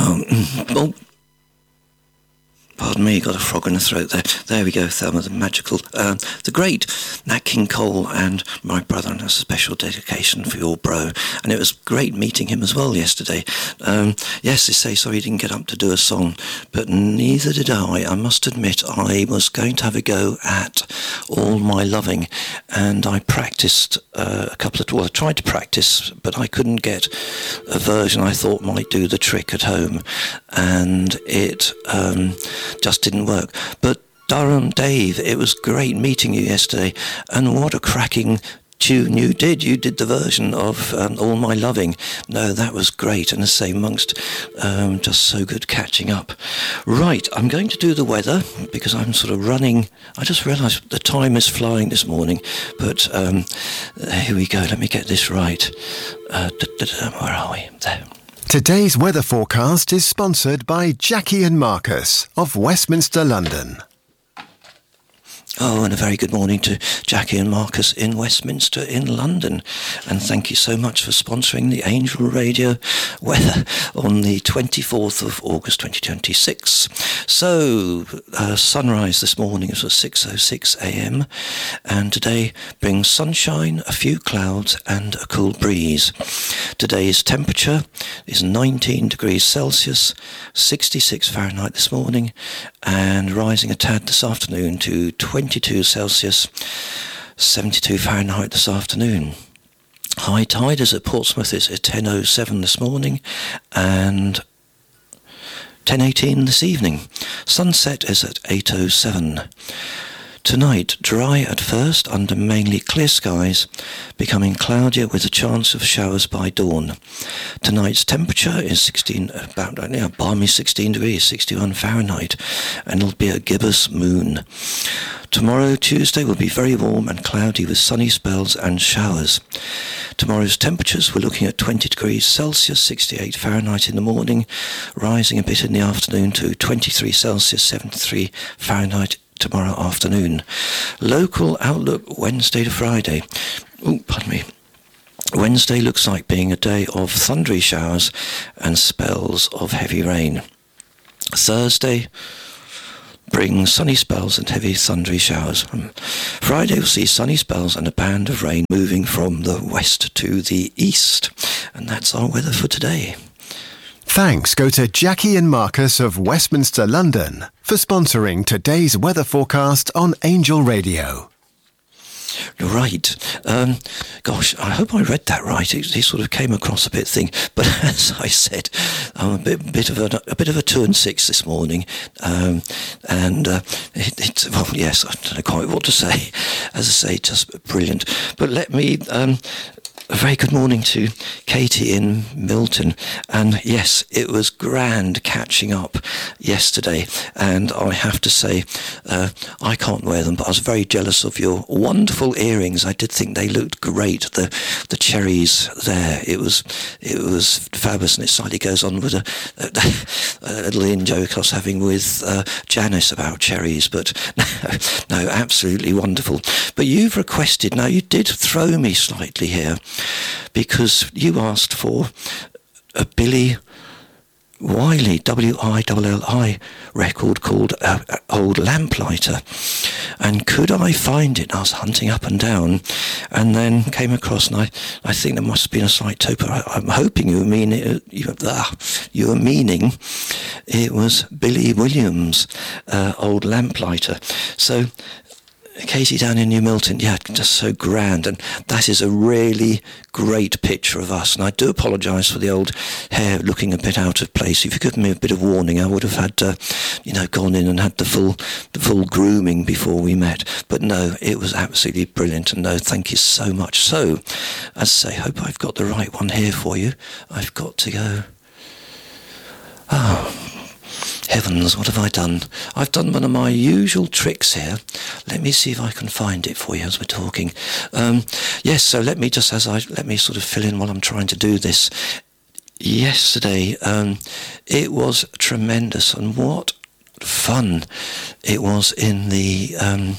Oh, pardon me, got a frog in the throat there. There we go, Thelma, the magical, the great Nat King Cole and my brother, and that's a special dedication for your bro. And it was great meeting him as well yesterday. Yes, they say sorry he didn't get up to do a song, but neither did I. I must admit, I was going to have a go at All My Loving, and I practiced I tried to practice, but I couldn't get a version I thought might do the trick at home, and it just didn't work. But Durham Dave, it was great meeting you yesterday, and what a cracking tune you did. You did the version of All My Loving. No, that was great, and as I say, amongst just so good catching up. Right, I'm going to do the weather because I'm sort of running. I just realised the time is flying this morning, but here we go. Let me get this right. Where are we? There. Today's weather forecast is sponsored by Jackie and Marcus of Westminster, London. Oh, and a very good morning to Jackie and Marcus in Westminster in London. And thank you so much for sponsoring the Angel Radio weather on the 24th of August 2026. So, sunrise this morning is at 6:06 a.m. and today brings sunshine, a few clouds and a cool breeze. Today's temperature is 19 degrees Celsius, 66 Fahrenheit this morning, and rising a tad this afternoon to 22 Celsius, 72 Fahrenheit this afternoon. High tide is at Portsmouth is at 10:07 this morning and 10:18 this evening. Sunset is at 8:07. Tonight, dry at first under mainly clear skies, becoming cloudier with a chance of showers by dawn. Tonight's temperature is balmy 16 degrees, 61 Fahrenheit, and it'll be a gibbous moon. Tomorrow, Tuesday, will be very warm and cloudy with sunny spells and showers. Tomorrow's temperatures, we're looking at 20 degrees Celsius, 68 Fahrenheit in the morning, rising a bit in the afternoon to 23 Celsius, 73 Fahrenheit tomorrow afternoon. Local outlook Wednesday to Friday. Wednesday looks like being a day of thundery showers and spells of heavy rain. Thursday brings sunny spells and heavy thundery showers. Friday will see sunny spells and a band of rain moving from the west to the east. And that's our weather for today. Thanks go to Jackie and Marcus of Westminster, London for sponsoring today's weather forecast on Angel Radio. Right. Gosh, I hope I read that right. It sort of came across a bit thing, but as I said, I'm a bit of a 2 and 6 this morning, it's well, yes, I don't know quite what to say. As I say, just brilliant. But let me. A very good morning to Katie in Milton, and yes, it was grand catching up yesterday, and I have to say, I can't wear them, but I was very jealous of your wonderful earrings. I did think they looked great, the cherries there. It was fabulous, and it slightly goes on with a little in-joke I was having with Janice about cherries, but no, absolutely wonderful. But you've requested, now you did throw me slightly here, because you asked for a Billy Wiley, Willi, record called Old Lamplighter. And could I find it? I was hunting up and down, and then came across, and I think there must have been a slight typo. I'm hoping you were meaning it was Billy Williams, Old Lamplighter. So Katie down in New Milton, yeah, just so grand, and that is a really great picture of us, and I do apologise for the old hair looking a bit out of place. If you'd given me a bit of warning, I would have had gone in and had the full grooming before we met, but no, it was absolutely brilliant, and no, thank you so much. So, as I say, hope I've got the right one here for you. I've got to go, heavens, what have I done? I've done one of my usual tricks here. Let me see if I can find it for you as we're talking. Yes, so let me sort of fill in while I'm trying to do this. Yesterday, it was tremendous, and what fun it was in the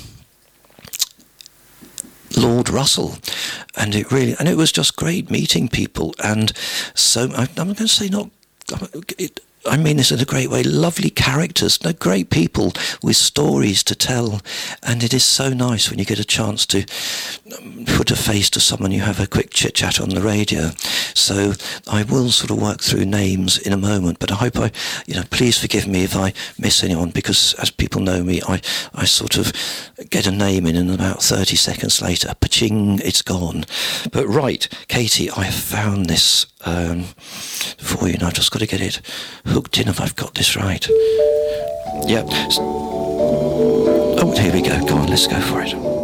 Lord Russell, and it was just great meeting people, and so I'm going to say I mean this in a great way, lovely characters, great people with stories to tell, and it is so nice when you get a chance to put a face to someone you have a quick chit-chat on the radio. So I will sort of work through names in a moment, but I hope please forgive me if I miss anyone, because as people know me, I sort of get a name in and about 30 seconds later, pa-ching, it's gone. But right, Katie, I have found this for you, and I've just got to get it hooked in if I've got this right. Yeah. Oh, here we go. Go on, let's go for it.